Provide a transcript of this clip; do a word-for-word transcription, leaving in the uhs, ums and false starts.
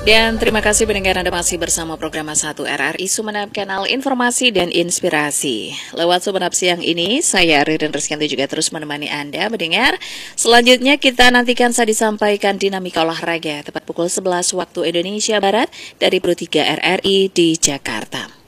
Dan terima kasih pendengar Anda masih bersama program satu R R I Sumeneb, kanal informasi dan inspirasi. Lewat Sumeneb siang ini, saya Ririn Rizkyanti juga terus menemani Anda mendengar. Selanjutnya kita nantikan saya disampaikan dinamika olahraga tepat pukul sebelas waktu Indonesia Barat dari Pro tiga R R I di Jakarta.